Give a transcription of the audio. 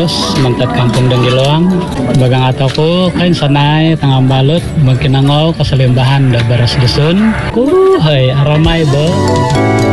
Yus mantat kampung Denggiloang bagang ataku kain sanai tengah balut mungkin nangau keselimbahan da beras dusun hai aramai bo.